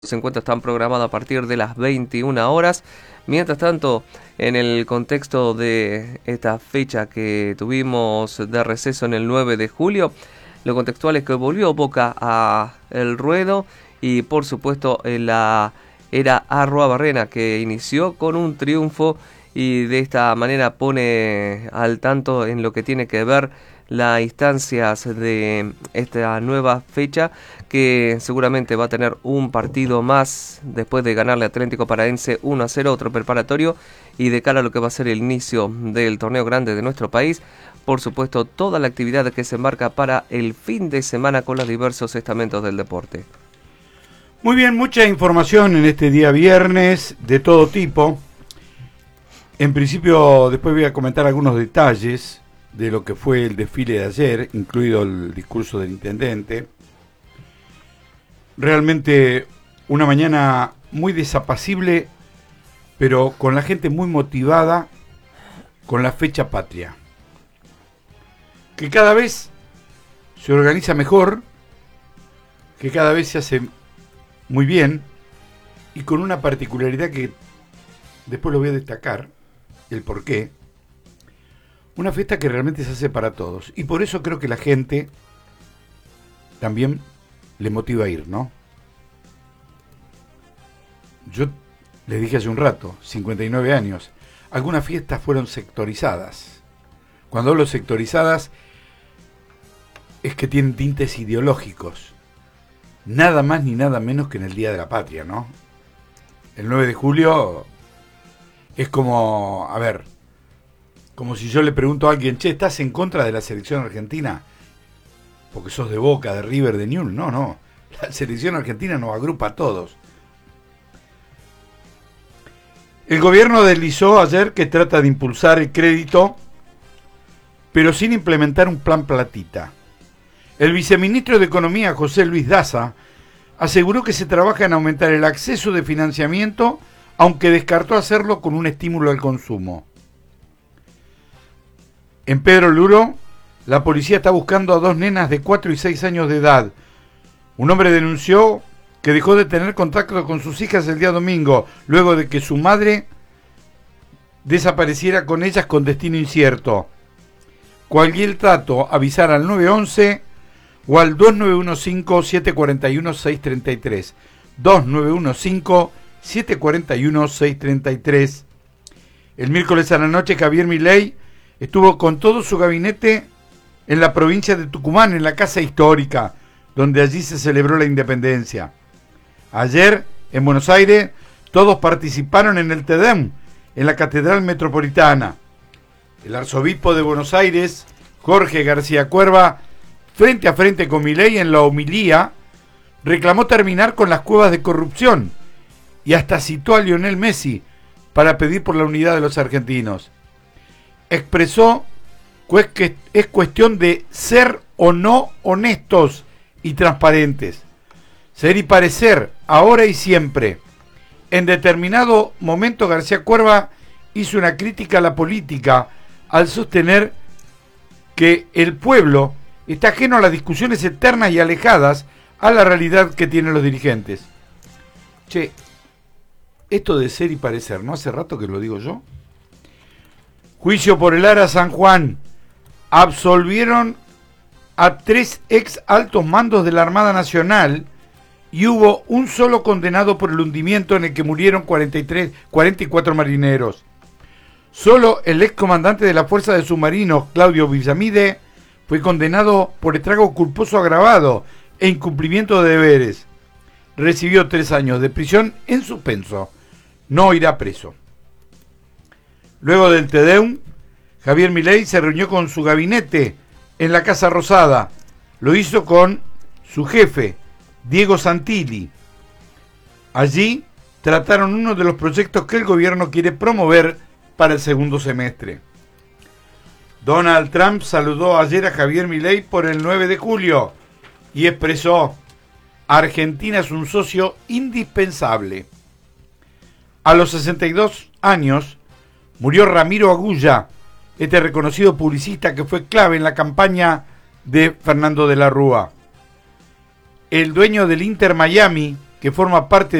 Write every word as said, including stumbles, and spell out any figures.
Los encuentros están programados a partir de las veintiuna horas. Mientras tanto, en el contexto de esta fecha que tuvimos de receso en el nueve de julio, lo contextual es que volvió Boca a el ruedo y por supuesto la era Arruabarrena, que inició con un triunfo y de esta manera pone al tanto en lo que tiene que ver las instancias de esta nueva fecha, que seguramente va a tener un partido más después de ganarle a Atlético Paranaense uno a cero, otro preparatorio, y de cara a lo que va a ser el inicio del torneo grande de nuestro país, por supuesto toda la actividad que se embarca para el fin de semana con los diversos estamentos del deporte. Muy bien, mucha información en este día viernes de todo tipo. En principio, después voy a comentar algunos detalles de lo que fue el desfile de ayer, incluido el discurso del intendente. Realmente una mañana muy desapacible, pero con la gente muy motivada con la fecha patria, que cada vez se organiza mejor, que cada vez se hace muy bien y con una particularidad que después lo voy a destacar, el porqué. Una fiesta que realmente se hace para todos. Y por eso creo que la gente también le motiva a ir, ¿no? Yo les dije hace un rato, cincuenta y nueve años, algunas fiestas fueron sectorizadas. Cuando hablo sectorizadas es que tienen tintes ideológicos. Nada más ni nada menos que en el Día de la Patria, ¿no? El nueve de julio es como, a ver, como si yo le pregunto a alguien, che, ¿estás en contra de la selección argentina? Porque sos de Boca, de River, de Newell's. No, no. La selección argentina nos agrupa a todos. El gobierno deslizó ayer que trata de impulsar el crédito, pero sin implementar un plan platita. El viceministro de Economía, José Luis Daza, aseguró que se trabaja en aumentar el acceso de financiamiento, aunque descartó hacerlo con un estímulo al consumo. En Pedro Luro, la policía está buscando a dos nenas de cuatro y seis años de edad. Un hombre denunció que dejó de tener contacto con sus hijas el día domingo, luego de que su madre desapareciera con ellas con destino incierto. Cualquier dato, avisar al nueve once o al dos nueve uno cinco, siete cuatro uno, seis tres tres. dos nueve uno cinco, siete cuatro uno, seis tres tres. El miércoles a la noche, Javier Milei estuvo con todo su gabinete en la provincia de Tucumán, en la Casa Histórica, donde allí se celebró la independencia. Ayer, en Buenos Aires, todos participaron en el Te Deum, en la Catedral Metropolitana. El arzobispo de Buenos Aires, Jorge García Cuerva, frente a frente con Milei en la homilía, reclamó terminar con las cuevas de corrupción y hasta citó a Lionel Messi para pedir por la unidad de los argentinos. Expresó que es cuestión de ser o no honestos y transparentes, ser y parecer, ahora y siempre. En determinado momento, García Cuerva hizo una crítica a la política al sostener que el pueblo está ajeno a las discusiones eternas y alejadas a la realidad que tienen los dirigentes. Che, esto de ser y parecer, ¿no hace rato que lo digo yo? Juicio por el Ara San Juan. Absolvieron a tres ex altos mandos de la Armada Nacional y hubo un solo condenado por el hundimiento en el que murieron cuarenta y tres, cuarenta y cuatro marineros. Solo el ex comandante de la Fuerza de Submarinos, Claudio Villamide, fue condenado por estrago culposo agravado e incumplimiento de deberes. Recibió tres años de prisión en suspenso. No irá preso. Luego del Te Deum, Javier Milei se reunió con su gabinete en la Casa Rosada. Lo hizo con su jefe, Diego Santilli. Allí trataron uno de los proyectos que el gobierno quiere promover para el segundo semestre. Donald Trump saludó ayer a Javier Milei por el nueve de julio y expresó: Argentina es un socio indispensable. A los sesenta y dos años murió Ramiro Agulla, este reconocido publicista que fue clave en la campaña de Fernando de la Rúa. El dueño del Inter Miami que forma parte